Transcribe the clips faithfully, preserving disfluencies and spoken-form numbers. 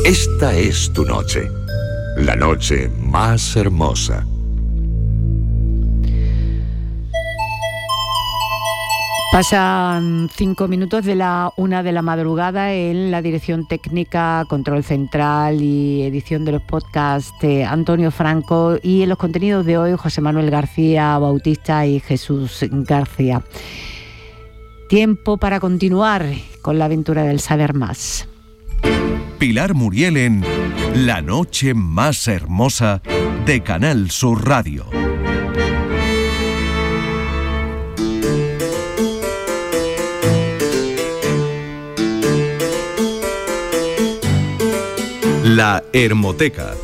Esta es tu noche, la noche más hermosa. Pasan cinco minutos de la una de la madrugada. En la dirección técnica, control central y edición de los podcasts, eh, Antonio Franco, y en los contenidos de hoy, José Manuel García Bautista y Jesús García. Tiempo para continuar con la aventura del saber más. Pilar Muriel en La noche más hermosa de Canal Sur Radio. La Hermoteca.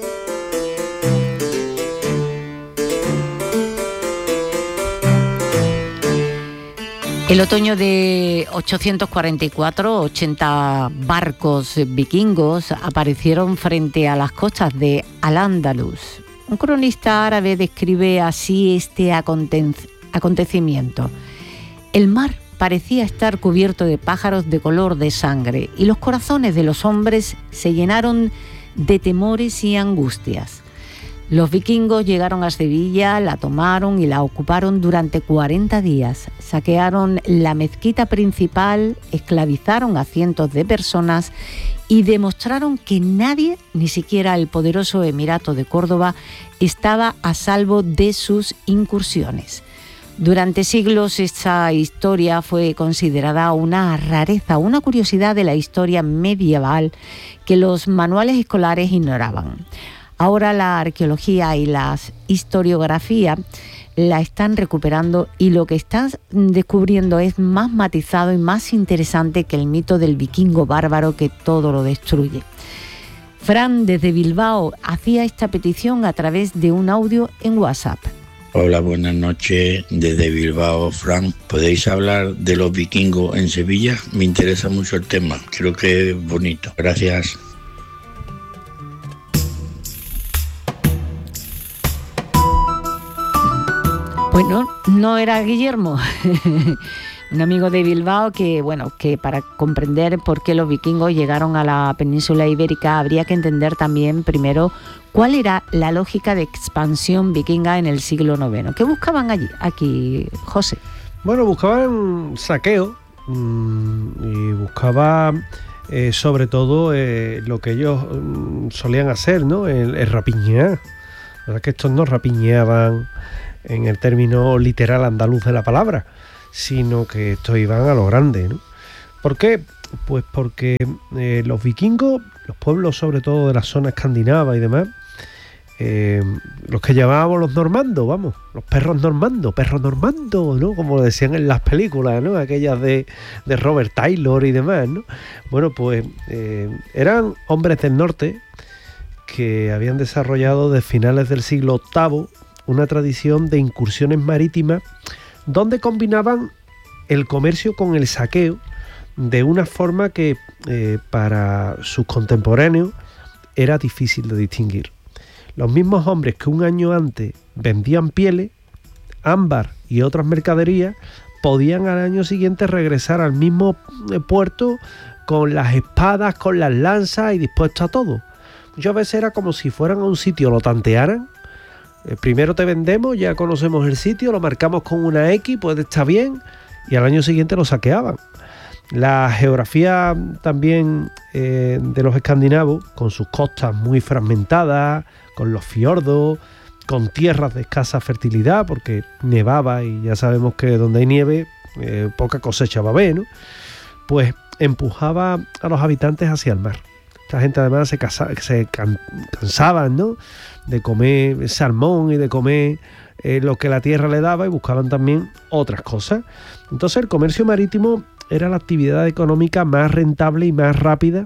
El otoño de ochocientos cuarenta y cuatro, ochenta barcos vikingos aparecieron frente a las costas de Al-Ándalus. Un cronista árabe describe así este aconte- acontecimiento. El mar parecía estar cubierto de pájaros de color de sangre y los corazones de los hombres se llenaron de temores y angustias. Los vikingos llegaron a Sevilla, la tomaron y la ocuparon durante cuarenta días. Saquearon la mezquita principal, esclavizaron a cientos de personas y demostraron que nadie, ni siquiera el poderoso Emirato de Córdoba, estaba a salvo de sus incursiones. Durante siglos esta historia fue considerada una rareza, una curiosidad de la historia medieval que los manuales escolares ignoraban. Ahora la arqueología y la historiografía la están recuperando y lo que están descubriendo es más matizado y más interesante que el mito del vikingo bárbaro que todo lo destruye. Fran, desde Bilbao, hacía esta petición a través de un audio en WhatsApp. Hola, buenas noches, desde Bilbao, Fran. ¿Podéis hablar de los vikingos en Sevilla? Me interesa mucho el tema, creo que es bonito. Gracias. Pues no, no era Guillermo, un amigo de Bilbao que, bueno, que para comprender por qué los vikingos llegaron a la península ibérica habría que entender también primero cuál era la lógica de expansión vikinga en el siglo noveno. ¿Qué buscaban allí, aquí, José? Bueno, buscaban saqueo mmm, y buscaban eh, sobre todo eh, lo que ellos mmm, solían hacer, ¿no? El, el rapiñear. La verdad es que estos no rapiñeaban en el término literal andaluz de la palabra, sino que estos iban a lo grande, ¿no? ¿Por qué? Pues porque eh, los vikingos, los pueblos sobre todo de la zona escandinava y demás, eh, los que llamábamos los normandos, vamos, los perros normandos, perros normandos, ¿no? Como decían en las películas, ¿no? Aquellas de, de Robert Taylor y demás, ¿no? Bueno, pues eh, eran hombres del norte que habían desarrollado desde finales del siglo octavo una tradición de incursiones marítimas donde combinaban el comercio con el saqueo de una forma que eh, para sus contemporáneos era difícil de distinguir. Los mismos hombres que un año antes vendían pieles, ámbar y otras mercaderías podían al año siguiente regresar al mismo puerto con las espadas, con las lanzas y dispuestos a todo. Muchas veces era como si fueran a un sitio, lo tantearan. Eh, primero te vendemos, ya conocemos el sitio, lo marcamos con una X, pues está bien, y al año siguiente lo saqueaban. La geografía también eh, de los escandinavos, con sus costas muy fragmentadas, con los fiordos, con tierras de escasa fertilidad, porque nevaba y ya sabemos que donde hay nieve, eh, poca cosecha va a haber, ¿no? Pues empujaba a los habitantes hacia el mar. Esta gente además se, casa, se can, cansaban, ¿no?, de comer salmón y de comer eh, lo que la tierra le daba, y buscaban también otras cosas. Entonces el comercio marítimo era la actividad económica más rentable y más rápida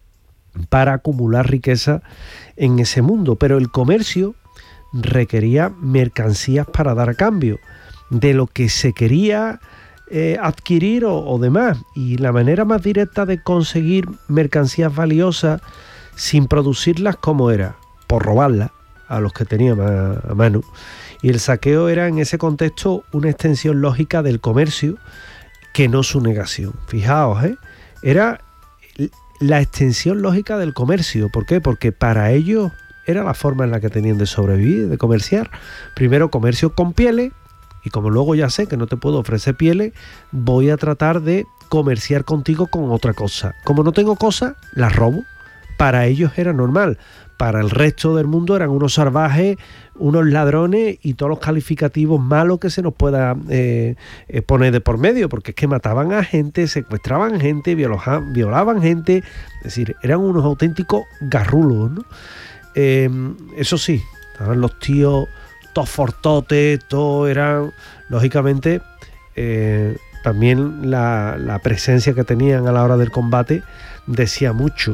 para acumular riqueza en ese mundo. Pero el comercio requería mercancías para dar a cambio de lo que se quería eh, adquirir o, o demás. Y la manera más directa de conseguir mercancías valiosas sin producirlas, ¿cómo era? Por robarlas a los que tenían a, a mano. Y el saqueo era en ese contexto una extensión lógica del comercio, que no su negación. Fijaos, ¿eh? Era la extensión lógica del comercio. ¿Por qué? Porque para ellos era la forma en la que tenían de sobrevivir, de comerciar. Primero comercio con pieles, y como luego ya sé que no te puedo ofrecer pieles, voy a tratar de comerciar contigo con otra cosa. Como no tengo cosa, las robo. Para ellos era normal. Para el resto del mundo eran unos salvajes, unos ladrones y todos los calificativos malos que se nos pueda eh, eh, poner de por medio, porque es que mataban a gente, secuestraban gente, violaban, violaban gente, es decir, eran unos auténticos garrulos, ¿no? Eh, eso sí, estaban los tíos todos fortotes, todos eran, lógicamente, eh, también la, la presencia que tenían a la hora del combate decía mucho.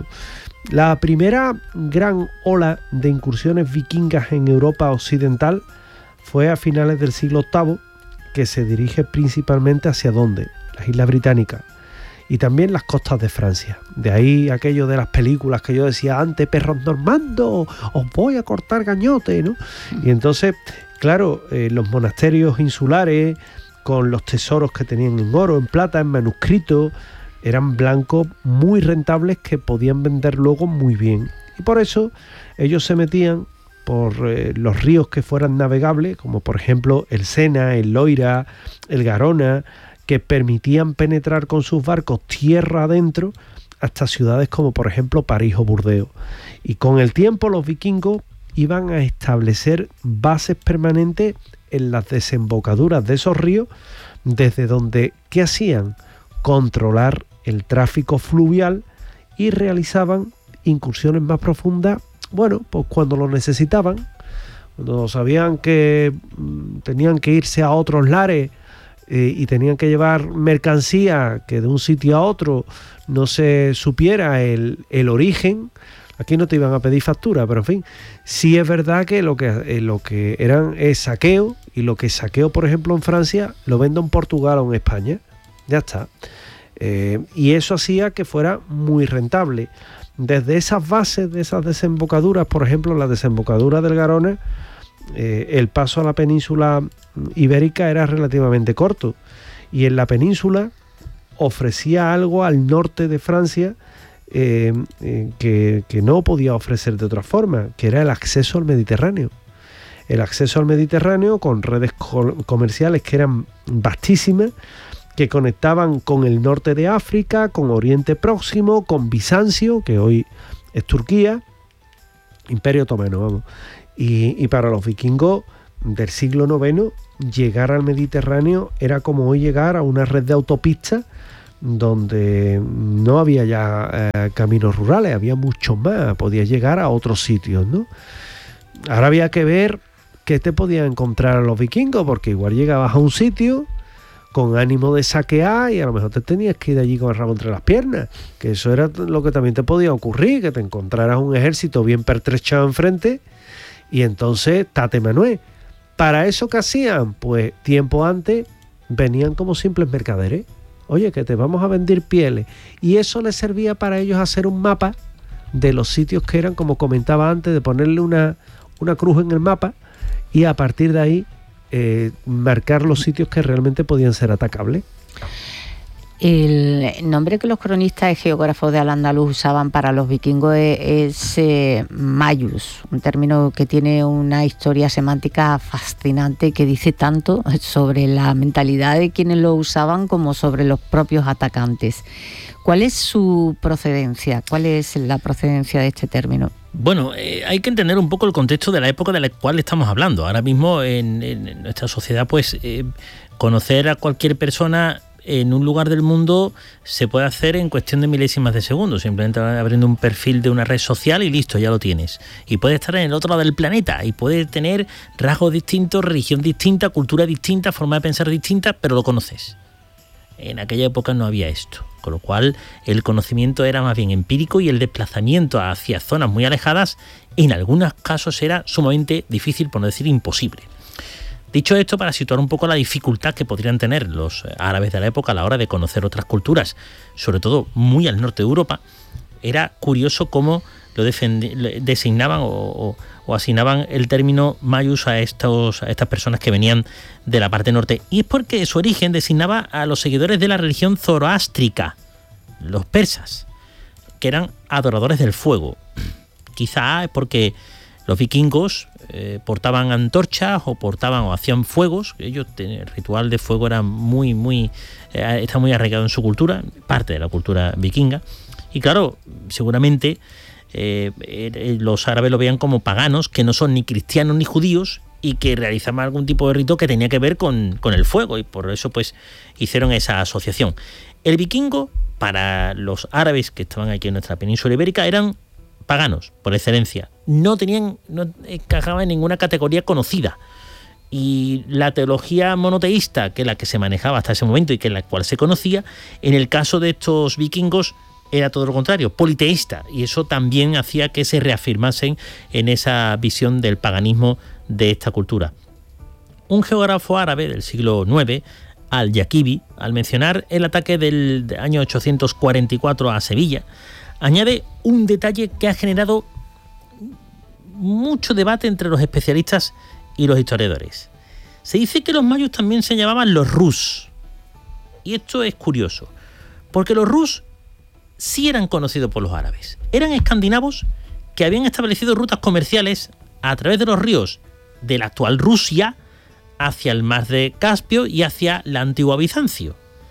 La primera gran ola de incursiones vikingas en Europa occidental fue a finales del siglo octavo, que se dirige principalmente hacia ¿dónde? Las Islas Británicas y también las costas de Francia. De ahí aquello de las películas que yo decía antes, perros normandos, os voy a cortar gañote, ¿no? Y entonces, claro, eh, los monasterios insulares, con los tesoros que tenían en oro, en plata, en manuscritos, eran blancos muy rentables que podían vender luego muy bien. Y por eso ellos se metían por eh, los ríos que fueran navegables, como por ejemplo el Sena, el Loira, el Garona, que permitían penetrar con sus barcos tierra adentro hasta ciudades como por ejemplo París o Burdeos. Y con el tiempo los vikingos iban a establecer bases permanentes en las desembocaduras de esos ríos, desde donde, ¿qué hacían? Controlar el tráfico fluvial y realizaban incursiones más profundas, bueno, pues cuando lo necesitaban, cuando sabían que mm, tenían que irse a otros lares eh, y tenían que llevar mercancía que de un sitio a otro no se supiera el, el origen. Aquí no te iban a pedir factura, pero en fin, sí es verdad que lo que, eh, lo que eran es saqueo, y lo que saqueo, por ejemplo, en Francia, lo vendo en Portugal o en España. Ya está. Eh, y eso hacía que fuera muy rentable. Desde esas bases, de esas desembocaduras, por ejemplo, la desembocadura del Garona, eh, el paso a la península ibérica era relativamente corto. Y en la península ofrecía algo al norte de Francia eh, eh, que, que no podía ofrecer de otra forma, que era el acceso al Mediterráneo. El acceso al Mediterráneo con redes co- comerciales que eran vastísimas, que conectaban con el norte de África, con Oriente Próximo, con Bizancio, que hoy es Turquía, Imperio Otomano, vamos. Y, y para los vikingos del siglo noveno, llegar al Mediterráneo era como hoy llegar a una red de autopistas donde no había ya eh, caminos rurales, había mucho más, podías llegar a otros sitios, ¿no? Ahora había que ver qué te podían encontrar a los vikingos, porque igual llegabas a un sitio con ánimo de saquear y a lo mejor te tenías que ir allí con el rabo entre las piernas, que eso era lo que también te podía ocurrir, que te encontraras un ejército bien pertrechado enfrente y entonces tate manué. Para eso, ¿qué hacían? Pues tiempo antes venían como simples mercaderes. Oye, que te vamos a vender pieles. Y eso les servía para ellos hacer un mapa de los sitios que eran, como comentaba antes, de ponerle una, una cruz en el mapa y a partir de ahí eh, marcar los sitios que realmente podían ser atacables. El nombre que los cronistas y geógrafos de Al-Ándalus usaban para los vikingos es, es eh, Mayus, un término que tiene una historia semántica fascinante que dice tanto sobre la mentalidad de quienes lo usaban como sobre los propios atacantes. ¿Cuál es su procedencia? ¿Cuál es la procedencia de este término? Bueno, eh, hay que entender un poco el contexto de la época de la cual estamos hablando. Ahora mismo en, en nuestra sociedad, pues eh, conocer a cualquier persona en un lugar del mundo se puede hacer en cuestión de milésimas de segundo, simplemente abriendo un perfil de una red social y listo, ya lo tienes. Y puede estar en el otro lado del planeta y puede tener rasgos distintos, religión distinta, cultura distinta, forma de pensar distinta, pero lo conoces. En aquella época no había esto, con lo cual el conocimiento era más bien empírico y el desplazamiento hacia zonas muy alejadas en algunos casos era sumamente difícil, por no decir imposible. Dicho esto, para situar un poco la dificultad que podrían tener los árabes de la época a la hora de conocer otras culturas, sobre todo muy al norte de Europa, era curioso cómo lo defendi- designaban o, o, o asignaban el término Mayus a, estos, a estas personas que venían de la parte norte. Y es porque su origen designaba a los seguidores de la religión zoroástrica, los persas. que eran adoradores del fuego. Quizá es porque los vikingos eh, portaban antorchas o portaban o hacían fuegos. Ellos, el ritual de fuego era muy, muy, eh, está muy arraigado en su cultura, parte de la cultura vikinga. Y claro, seguramente eh, eh, los árabes lo veían como paganos, que no son ni cristianos ni judíos, y que realizaban algún tipo de rito que tenía que ver con, con el fuego, y por eso pues hicieron esa asociación. El vikingo, para los árabes que estaban aquí en nuestra península ibérica, eran paganos por excelencia. No tenían, no encajaban en ninguna categoría conocida. Y la teología monoteísta, que es la que se manejaba hasta ese momento y que es la cual se conocía, en el caso de estos vikingos era todo lo contrario, politeísta, y eso también hacía que se reafirmasen en esa visión del paganismo de esta cultura. Un geógrafo árabe del siglo nueve, Al-Yaquibi, al mencionar el ataque del año ochocientos cuarenta y cuatro a Sevilla, añade un detalle que ha generado mucho debate entre los especialistas y los historiadores. Se dice que los mayos también se llamaban los rus. Y esto es curioso, porque los rus sí eran conocidos por los árabes. Eran escandinavos que habían establecido rutas comerciales a través de los ríos de la actual Rusia hacia el mar de Caspio y hacia la antigua Bizancio.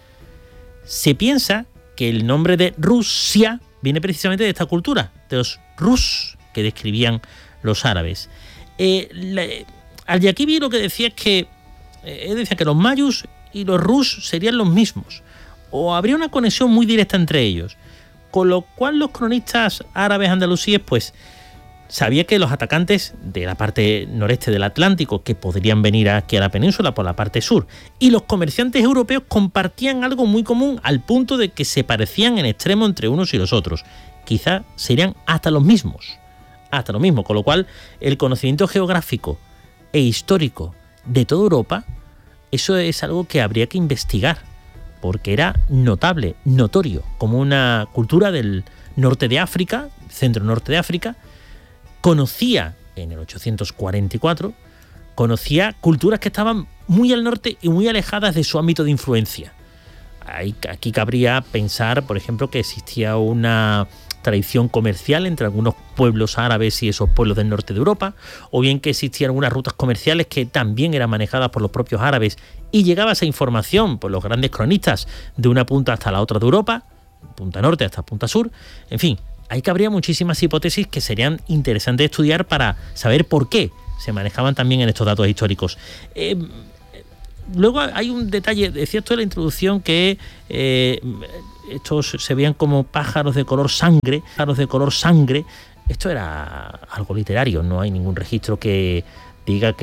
Se piensa que el nombre de Rusia viene precisamente de esta cultura, de los rus que describían los árabes. Eh, Al-Yaquibi lo que decía es que eh, decía que los mayus y los rus serían los mismos, o habría una conexión muy directa entre ellos, con lo cual los cronistas árabes andalusíes pues sabía que los atacantes de la parte noreste del Atlántico, que podrían venir aquí a la península por la parte sur, y los comerciantes europeos compartían algo muy común al punto de que se parecían en extremo entre unos y los otros. Quizá serían hasta los mismos, hasta lo mismo, con lo cual el conocimiento geográfico e histórico de toda Europa, eso es algo que habría que investigar, porque era notable, notorio, como una cultura del norte de África, centro-norte de África, conocía en el ochocientos cuarenta y cuatro, conocía culturas que estaban muy al norte y muy alejadas de su ámbito de influencia. Aquí cabría pensar, por ejemplo, que existía una tradición comercial entre algunos pueblos árabes y esos pueblos del norte de Europa, o bien que existían algunas rutas comerciales que también eran manejadas por los propios árabes y llegaba esa información por los grandes cronistas de una punta hasta la otra de Europa, punta norte hasta punta sur. En fin, ahí cabría muchísimas hipótesis que serían interesantes de estudiar para saber por qué se manejaban también en estos datos históricos. Eh, luego hay un detalle, decía esto de la introducción, que eh, estos se veían como pájaros de color sangre, pájaros de color sangre. Esto era algo literario, no hay ningún registro que diga que